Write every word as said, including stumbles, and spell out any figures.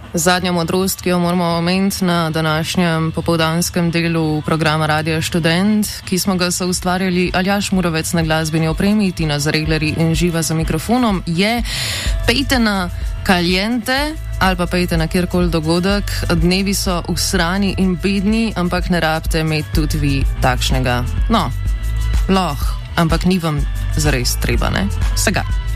Zadnja modrost, ki jo moramo omeniti na današnjem popoldanskem delu programa Radia Študent, ki smo ga soustvarjali Aljaž Murovec na glasbeni opremi, Tina Zareglerji in Živa za mikrofonom, je pejte na Caliente ali pa pejte na kjerkoli dogodek. Dnevi so usrani in bedni, ampak ne rabite imeti tudi vi takšnega. No, loh, ampak ni vam zares treba, ne? Vsega.